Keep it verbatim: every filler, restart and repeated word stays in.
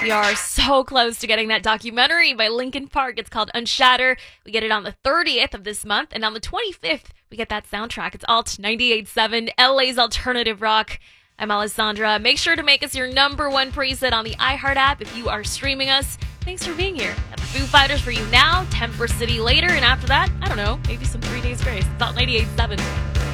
We are so close to getting that documentary by Linkin Park. It's called Unshatter. We get it on the thirtieth of this month, and on the twenty-fifth, we get that soundtrack. It's Alt ninety-eight point seven, L A's alternative rock. I'm Alessandra. Make sure to make us your number one preset on the iHeart app if you are streaming us. Thanks for being here. Got the Foo Fighters for you now, Temper City later, and after that, I don't know, maybe some Three Days Grace. It's Alt ninety-eight point seven.